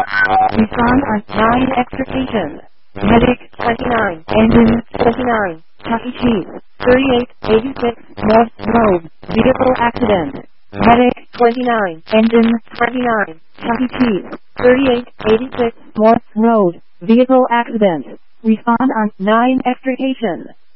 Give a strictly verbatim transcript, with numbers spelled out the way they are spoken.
Respond on nine extrication. Medic twenty-nine. Engine twenty-nine. Chuck E. Cheese thirty-eight eighty-six North Road. Vehicle accident. Medic twenty-nine. Engine twenty-nine. Chuck E. Cheese thirty-eight eighty-six North Road. Vehicle accident. Respond on nine extrication.